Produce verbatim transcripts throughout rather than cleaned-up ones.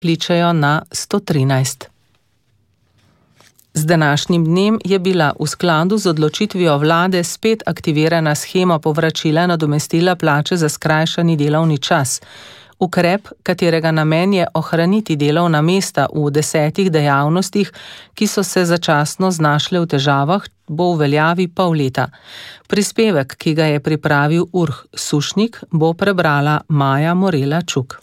kličejo na sto trinajst. Z današnjim dnem je bila v skladu z odločitvijo vlade spet aktivirana shema povračila nadomestila plače za skrajšani delovni čas. Ukrep, katerega namen je ohraniti delovna mesta v desetih dejavnostih, ki so se začasno znašle v težavah, bo v veljavi pol leta. Prispevek, ki ga je pripravil Urh Sušnik, bo prebrala Maja Morela Čuk.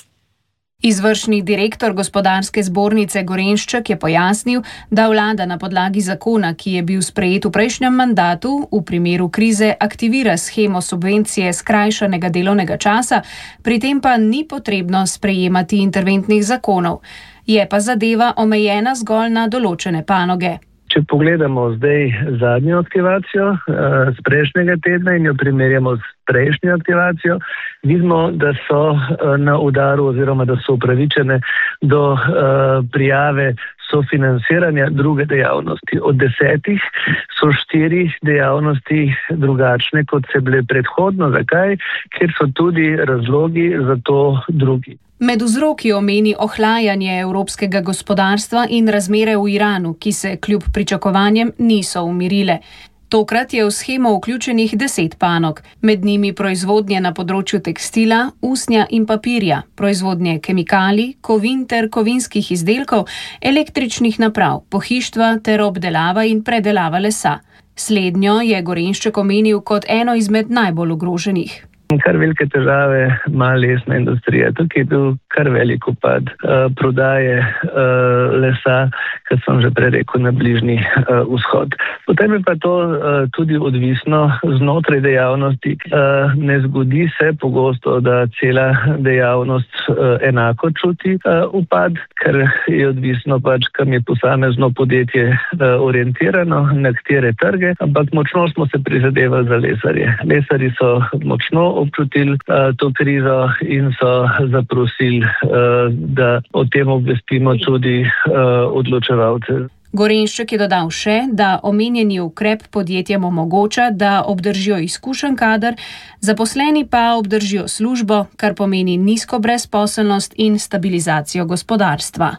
Izvršni direktor Gospodarske zbornice Gorenjšček je pojasnil, da vlada na podlagi zakona, ki je bil sprejet v prejšnjem mandatu, v primeru krize aktivira shemo subvencije skrajšanega delovnega časa, pri tem pa ni potrebno sprejemati interventnih zakonov. Je pa zadeva omejena zgolj na določene panoge. Če pogledamo zdaj zadnjo aktivacijo uh, z prejšnjega tedna in jo primerjamo s prejšnjo aktivacijo, vidimo, da so uh, na udaru oziroma da so upravičene do uh, prijave sofinanciranja druge dejavnosti. Od desetih so štiri dejavnosti drugačne, kot se bile predhodno. Zakaj? Ker so tudi razlogi za to drugi. Med vzroki omeni ohlajanje evropskega gospodarstva in razmere v Iranu, ki se kljub pričakovanjem niso umirile. Tokrat je v shemo vključenih deset panog, med njimi proizvodnje na področju tekstila, usnja in papirja, proizvodnje kemikalij, kovin ter kovinskih izdelkov, električnih naprav, pohištva ter obdelava in predelava lesa. Slednjo je Gorenjšček omenil kot eno izmed najbolj ogroženih. Kar velike težave ima lesna industrija. Tukaj je bil kar velik upad uh, prodaje uh, lesa, kot sem že prej rekel, na Bližnji uh, vzhod. Potem je pa to uh, tudi odvisno znotraj dejavnosti. Uh, ne zgodi se pogosto, da cela dejavnost uh, enako čuti uh, upad, ker je odvisno pač, kam je posamezno podjetje uh, orientirano, na katere trge, ampak močno smo se prizadevali za lesarje. Lesarji so močno občutili uh, to krizo in so zaprosili, uh, da o tem obvestimo tudi uh, odločevalce. Gorenjšček je dodal še, da omenjeni ukrep podjetjem omogoča, da obdržijo izkušen kader, zaposleni pa obdržijo službo, kar pomeni nizko brezposelnost in stabilizacijo gospodarstva.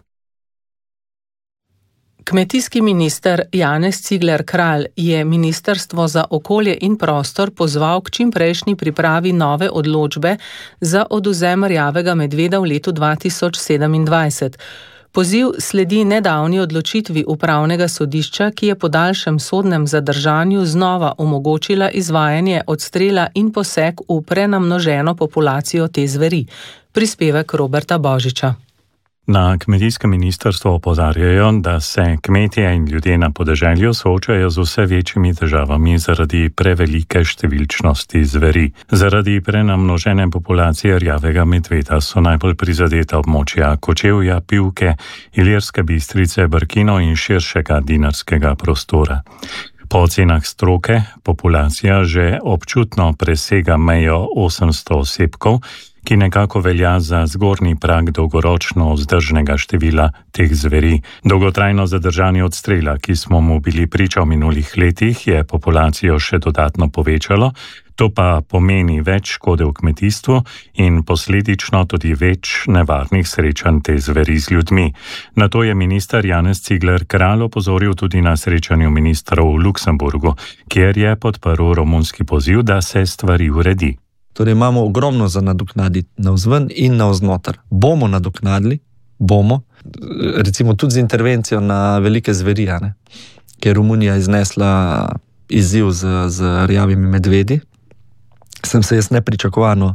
Kmetijski minister Janez Cigler Kralj je Ministrstvo za okolje in prostor pozval k čimprejšnji pripravi nove odločbe za odvzem rjavega medveda v letu dva tisoč sedemindvajset. Poziv sledi nedavni odločitvi upravnega sodišča, ki je po daljšem sodnem zadržanju znova omogočila izvajanje odstrela in poseg v prenamnoženo populacijo te zveri. Prispevek Roberta Božiča. Na kmetijskem ministrstvu opozarjajo, da se kmetje in ljudje na podeželju soočajo z vse večjimi težavami zaradi prevelike številčnosti zveri. Zaradi prenamnožene populacije rjavega medveda so najbolj prizadeta območja Kočevja, Pivke, Ilirske Bistrice, Brkino in širšega dinarskega prostora. Po ocenah stroke populacija že občutno presega mejo osemsto osebkov, ki nekako velja za zgornji prag dolgoročno vzdržnega števila teh zveri. Dolgotrajno zadržanje odstrela, ki smo mu bili priča v minulih letih, je populacijo še dodatno povečalo, to pa pomeni več škode v kmetijstvu in posledično tudi več nevarnih srečanj te zveri z ljudmi. Na to je minister Janez Cigler Kralj opozoril tudi na srečanju ministrov v Luksemburgu, kjer je podprl romunski poziv, da se stvari uredi. Torej imamo ogromno za nadoknaditi navzven in navznoter. Bomo nadoknadili, bomo, recimo tudi z intervencijo na velike zveri, ne? Ker Romunija iznesla izziv z, z rjavimi medvedi. Sem se jaz nepričakovano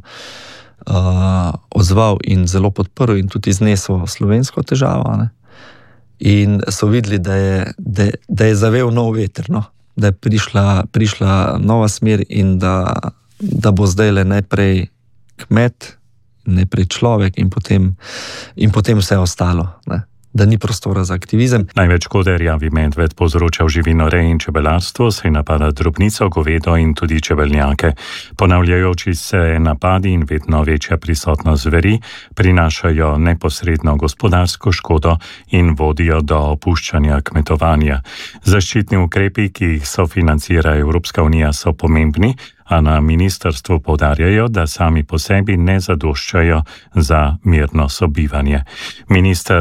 uh, odzval in zelo podprl in tudi iznesel slovensko težavo. Ne? In so videli, da je, da, da je zavel nov veter, no? Da je prišla, prišla nova smer in da da bo zdaj le najprej kmet, najprej človek in potem, in potem vse ostalo, ne? Da ni prostora za aktivizem. Največ škode rjavi medved povzroča v živinoreji in čebelarstvu, saj napada drobnico, govedo in tudi čebelnjake. Ponavljajoči se napadi in vedno večja prisotnost zveri prinašajo neposredno gospodarsko škodo in vodijo do opuščanja kmetovanja. Zaščitni ukrepi, ki jih sofinancira Evropska unija, so pomembni, a na ministrstvu poudarjajo, da sami po sebi ne zadoščajo za mirno sobivanje. Minister